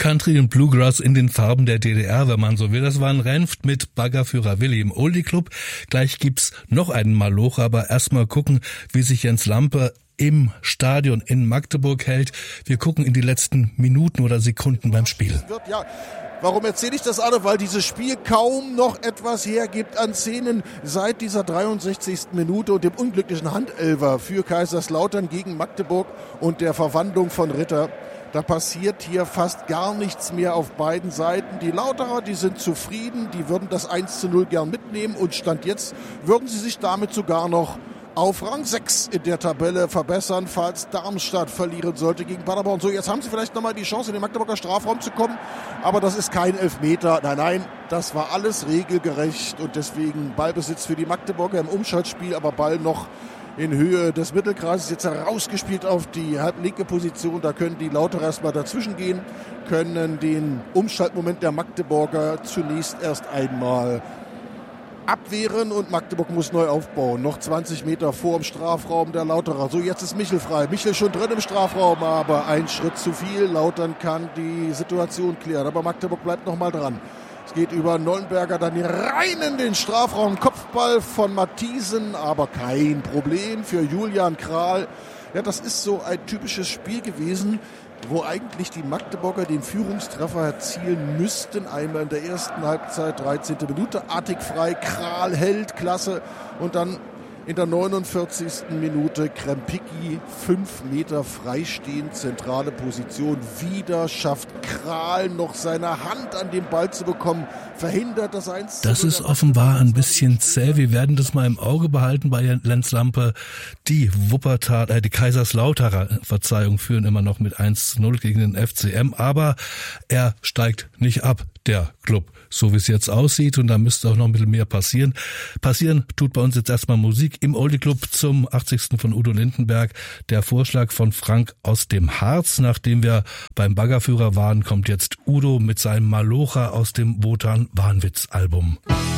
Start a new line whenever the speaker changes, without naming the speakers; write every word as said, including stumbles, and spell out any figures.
Country und Bluegrass in den Farben der D D R, wenn man so will. Das war ein Renft mit Baggerführer Willi im Oldie Club. Gleich gibt's noch einen Maloch, aber erstmal gucken, wie sich Jens Lampe im Stadion in Magdeburg hält. Wir gucken in die letzten Minuten oder Sekunden beim Spiel.
Ja. Warum erzähle ich das alle? Weil dieses Spiel kaum noch etwas hergibt an Szenen seit dieser dreiundsechzigsten Minute und dem unglücklichen Handelfer für Kaiserslautern gegen Magdeburg und der Verwandlung von Ritter. Da passiert hier fast gar nichts mehr auf beiden Seiten. Die Lauterer, die sind zufrieden, die würden das eins zu null gern mitnehmen und Stand jetzt würden sie sich damit sogar noch auf Rang sechs in der Tabelle verbessern, falls Darmstadt verlieren sollte gegen Paderborn. So, jetzt haben sie vielleicht nochmal die Chance, in den Magdeburger Strafraum zu kommen, aber das ist kein Elfmeter. Nein, nein, das war alles regelgerecht und deswegen Ballbesitz für die Magdeburger im Umschaltspiel, aber Ball noch in Höhe des Mittelkreises, jetzt herausgespielt auf die halblinke Position. Da können die Lauterer erstmal dazwischen gehen, können den Umschaltmoment der Magdeburger zunächst erst einmal abwehren und Magdeburg muss neu aufbauen. Noch zwanzig Meter vor dem Strafraum der Lauterer. So, jetzt ist Michel frei. Michel schon drin im Strafraum, aber ein Schritt zu viel. Lautern kann die Situation klären, aber Magdeburg bleibt noch mal dran. Es geht über Nollenberger dann rein in den Strafraum. Kopfball von Matthiesen, aber kein Problem für Julian Kral. Ja, das ist so ein typisches Spiel gewesen, wo eigentlich die Magdeburger den Führungstreffer erzielen müssten. Einmal in der ersten Halbzeit, dreizehnte Minute, artig frei, Kral hält, klasse. Und dann in der neunundvierzigsten Minute Krempicki, fünf Meter freistehend, zentrale Position. Wieder schafft Kral noch seine Hand an den Ball zu bekommen, verhindert das eins zu null.
Das ist offenbar ein bisschen zäh. Wir werden das mal im Auge behalten bei Jens Lampe. Die Wuppertal, äh, die Kaiserslauterer, Verzeihung, führen immer noch mit eins zu null gegen den F C M, aber er steigt nicht ab, der Club, so wie es jetzt aussieht, und da müsste auch noch ein bisschen mehr passieren. Passieren tut bei uns jetzt erstmal Musik im Oldie Club zum achtzigsten von Udo Lindenberg. Der Vorschlag von Frank aus dem Harz. Nachdem wir beim Baggerführer waren, kommt jetzt Udo mit seinem Malocher aus dem Wotan Wahnwitz Album.